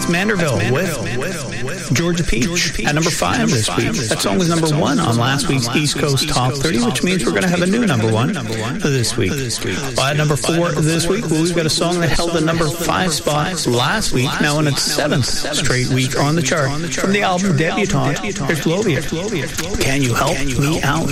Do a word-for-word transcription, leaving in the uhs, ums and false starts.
That's Manderville with Georgia Peach at number five this week. That song was number one on last week's East Coast Top thirty, which means we're going to have a new number one this week. Well, at number four this week, well, we've got a song that held the number five spot last week, now in its seventh straight week on the chart. From the album Debutante, here's Flovia. Can You Help Me Out?